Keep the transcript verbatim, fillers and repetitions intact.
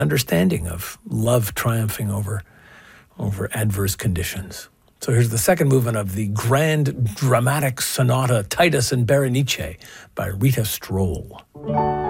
understanding of love triumphing over, over adverse conditions. So here's the second movement of the grand dramatic sonata Titus and Berenice by Rita Stroll.